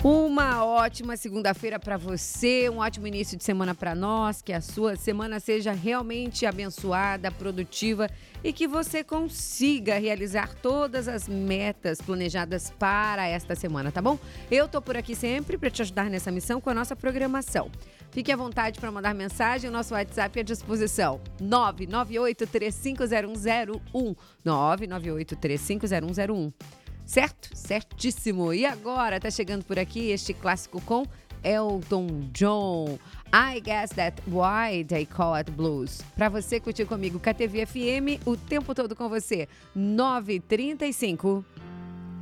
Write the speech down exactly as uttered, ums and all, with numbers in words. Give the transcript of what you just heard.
Uma ótima segunda-feira para você, um ótimo início de semana para nós, que a sua semana seja realmente abençoada, produtiva e que você consiga realizar todas as metas planejadas para esta semana, tá bom? Eu tô por aqui sempre para te ajudar nessa missão com a nossa programação. Fique à vontade para mandar mensagem, o nosso WhatsApp é à disposição, nove nove oito três cinco zero um zero um, nove nove oito três cinco zero um zero um. Certo? Certíssimo. E agora tá chegando por aqui este clássico com Elton John. I guess that's why they call it blues. Pra você curtir comigo, K T V F M, o tempo todo com você. nove e trinta e cinco.